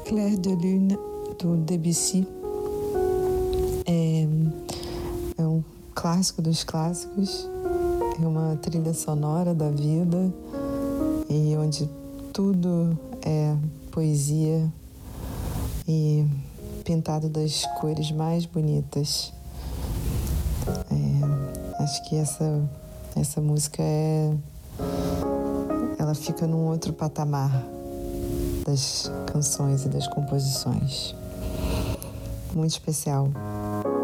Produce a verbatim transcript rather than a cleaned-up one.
Clair de Lune, do Debussy. É, é um clássico dos clássicos, é uma trilha sonora da vida, e onde tudo é poesia e pintado das cores mais bonitas. É, acho que essa, essa música é... ela fica num outro patamar das canções e das composições. Muito especial.